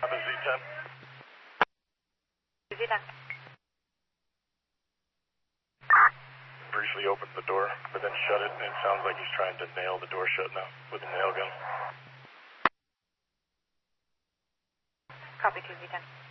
Z10. Z10. Briefly opened the door, but then shut it, and it sounds like he's trying to nail the door shut now with a nail gun. Copy 2Z10.